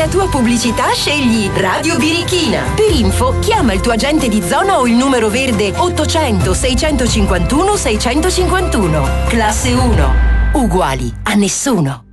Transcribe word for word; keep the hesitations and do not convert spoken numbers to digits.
la tua pubblicità scegli Radio Birichina. Per info chiama il tuo agente di zona o il numero verde ottocento seicentocinquantuno seicentocinquantuno. Classe uno. Uguali a nessuno.